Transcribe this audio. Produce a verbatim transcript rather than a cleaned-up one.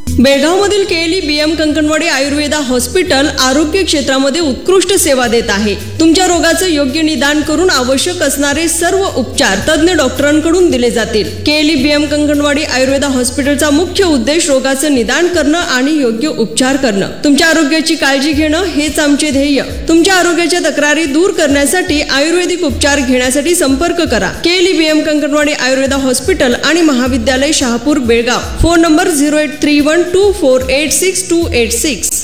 बेळगावमधील KLE BM Kankanwadi Ayurveda hospital आरोग्य क्षेत्रामध्ये उत्कृष्ट सेवा देत आहे. तुमच्या रोगाचं योग्य निदान करून आवश्यक असणारे सर्व उपचार तज्ञ डॉक्टरांकडून दिले जातील. केएलई बीएम कंकणवाडी आयुर्वेदा हॉस्पिटलचा मुख्य उद्देश रोगाचं निदान करणं आणि योग्य उपचार करणं. तुमच्या आरोग्याची काळजी घेणं हेच आमचे ध्येय. तुमच्या आरोग्याच्या तक्रारी दूर करण्यासाठी आयुर्वेदिक उपचार घेण्यासाठी संपर्क करा. KLE BM Kankanwadi Ayurveda hospital आणि महाविद्यालय Shahapur Belgaum. Phone number zero eight three one two four eight six to eight six.